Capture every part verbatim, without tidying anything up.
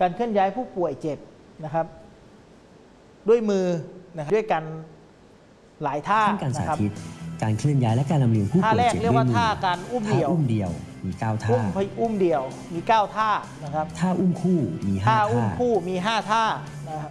การเคลื่อนย้ายผู้ป่วยเจ็บนะครับด้วยมือนะครับด้วยกันหลายท่าขั้นการสานะครับธิตการเคลื่อนย้ายและการลำเลียงผู้ท่าป่วยแรกเจ็บเรียกด้วยว่ามือท่าการอุ้มท่าเดี่ยวอุ้มเดี่ยวมีเก้าท่าอุ้มอุ้มเดี่ยวมีเก้าท่านะครับท่าอุ้มคู่มีห้าท่าอุ้ท่ามคู่มีห้าท่านะครับ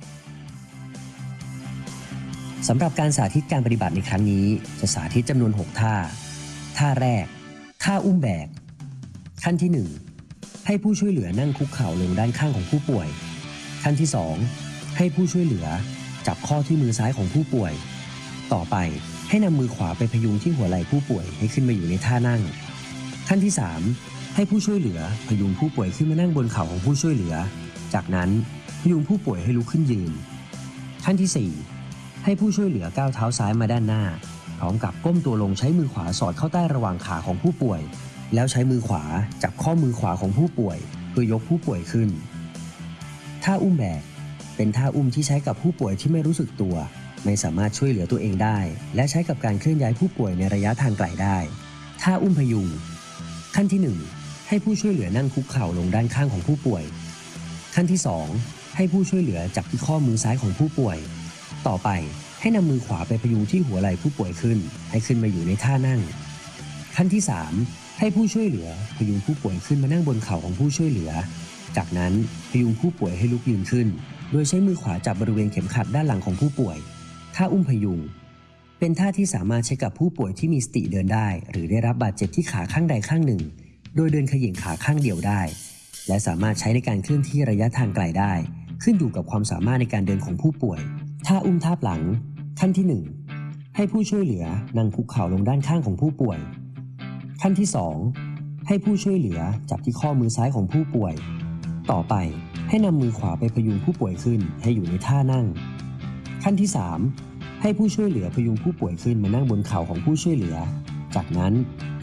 สำหรับการสาธิตการปฏิบัติในครั้งนี้จะสาธิตจำนวนหกท่าท่าแรกท่าอุ้มแบกขั้นที่หนึ่งให้ผู้ช่วยเหลือนั่งคุกเข่าลงด้านข้างของผู้ป่วยขั้นที่สองให้ผู้ช่วยเหลือจับข้อที่มือซ้ายของผู้ป่วยต่อไปให้นำมือขวาไปพยุงที่หัวไหล่ผู้ป่วยให้ขึ้นมาอยู่ในท่านั่งขั้นที่สามให้ผู้ช่วยเหลือพยุงผู้ป่วยขึ้นมานั่งบนเข่าของผู้ช่วยเหลือจากนั้นพยุงผู้ป่วยให้ลุกขึ้นยืนขั้นที่สี่ให้ผู้ช่วยเหลือก้าวเท้าซ้ายมาด้านหน้าพร้อมกับก้มตัวลงใช้มือขวาสอดเข้าใต้ระหว่างขาของผู้ป่วยแล้วใช้มือขวาจับข้อมือขวาของผู้ป่วยเพื่อยกผู้ป่วยขึ้นท่าอุ้มแบกเป็นท่าอุ้มที่ใช้กับผู้ป่วยที่ไม่รู้สึกตัวไม่สามารถช่วยเหลือตัวเองได้และใช้กับการเคลื่อนย้ายผู้ป่วยในระยะทางไกลได้ท่าอุ้มพยุงขั้นที่หนึ่งให้ผู้ช่วยเหลือนั่งคุกเข่าลงด้านข้างของผู้ป่วยขั้นที่สองให้ผู้ช่วยเหลือจับที่ข้อมือซ้ายของผู้ป่วยต่อไปให้นำมือขวาไปพยุงที่หัวไหล่ผู้ป่วยขึ้นให้ขึ้นมาอยู่ในท่านั่งขั้นที่สามให้ผู้ช่วยเหลือพยุงผู้ป่วยขึ้นมานั่งบนเข่าของผู้ช่วยเหลือจากนั้นพยุงผู้ป่วยให้ลุกยืนขึ้นโดยใช้มือขวาจับบริเวณเข็มขัดด้านหลังของผู้ป่วยท่าอุ้มพยุงเป็นท่าที่สามารถใช้กับผู้ป่วยที่มีสติเดินได้หรือได้รับบาดเจ็บที่ขาข้างใดข้างหนึ่งโดยเดินเขย่งขาข้างเดียวได้และสามารถใช้ในการเคลื่อนที่ระยะทางไกลได้ขึ้นอยู่กับความสามารถในการเดินของผู้ป่วยท่าอุ้มทาบหลังขั้นที่หนึ่งให้ผู้ช่วยเหลือนั่งคุกเข่าลงด้านข้างของผู้ป่วยขั้นที่สองให้ผู้ช่วยเหลือจับที่ข้อมือซ้ายของผู้ป่วยต่อไปให้นำมือขวาไปพยุงผู้ป่วยขึ้นให้อยู่ในท่านั่งขั้นที่สามให้ผู้ช่วยเหลือพยุงผู้ป่วยขึ้นมานั่งบนเข่าของผู้ช่วยเหลือจากนั้น